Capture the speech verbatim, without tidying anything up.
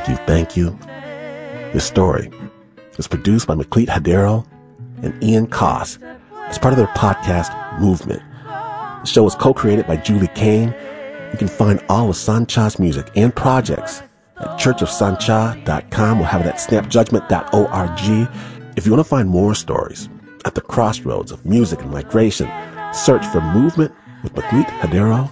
thank you, thank you. This story is produced by Maklit Hadero and Ian Koss as part of their podcast, Movement. The show is co-created by Julie Kane. You can find all of Sancha's music and projects at church of sancha dot com. We'll have it at snap judgment dot org. If you want to find more stories at the crossroads of music and migration, search for Movement with Maklit Hadero